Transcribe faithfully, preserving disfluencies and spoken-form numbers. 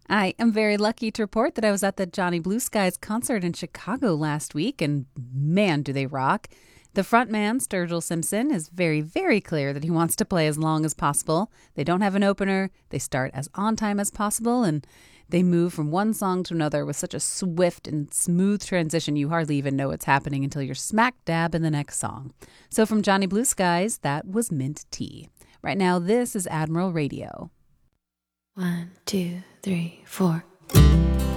I am very lucky to report that I was at the Johnny Blue Skies concert in Chicago last week, and man, do they rock. The frontman, Sturgill Simpson, is very, very clear that he wants to play as long as possible. They don't have an opener, they start as on time as possible, and they move from one song to another with such a swift and smooth transition you hardly even know what's happening until you're smack dab in the next song. So from Johnny Blue Skies, that was Mint Tea. Right now, this is Admiral Radio. One, two, three, four.